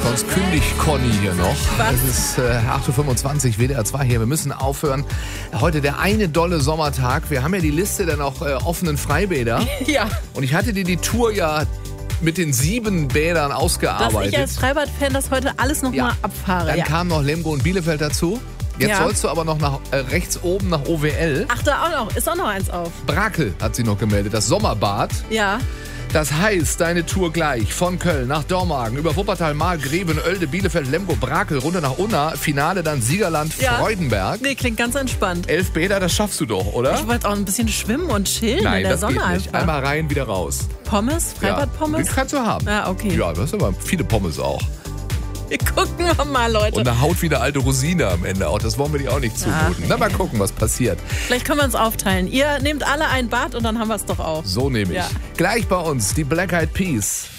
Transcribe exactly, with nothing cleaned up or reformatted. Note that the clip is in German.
sonst kündigt Conny hier noch. Was? Es ist äh, acht Uhr fünfundzwanzig, W D R zwei hier. Wir müssen aufhören. Heute der eine dolle Sommertag. Wir haben ja die Liste der noch äh, offenen Freibäder. Ja. Und ich hatte dir die Tour ja mit den sieben Bädern Dass ausgearbeitet. ich als Freibad-Fan das heute alles nochmal Ja. mal abfahre. Dann Ja. kam noch Lemgo und Bielefeld dazu. Jetzt Ja. sollst du aber noch nach äh, rechts oben nach O W L. Ach, da auch noch. Ist auch noch eins auf. Brakel hat sie noch gemeldet, das Sommerbad. Ja. Das heißt, deine Tour gleich von Köln nach Dormagen, über Wuppertal, Mark, Greven, Oelde, Bielefeld, Lemgo, Brakel, runter nach Unna, Finale dann Siegerland, Ja. Freudenberg. Nee, klingt ganz entspannt. Elf Bäder, das schaffst du doch, oder? Ich wollte auch ein bisschen schwimmen und chillen Nein, in der das Sonne geht nicht. einfach. Einmal rein, wieder raus. Pommes? Freibad-Pommes? Ja, die kannst du haben. Ja, okay. Ja, das sind aber viele Pommes auch. Wir gucken wir mal, Leute. Und eine Haut wie eine alte Rosine am Ende auch. Das wollen wir dir auch nicht zumuten. Ach, Na, mal nee. gucken, was passiert. Vielleicht können wir uns aufteilen. Ihr nehmt alle ein Bad und dann haben wir es doch auch. So nehme ich. Ja. Gleich bei uns die Black Eyed Peas.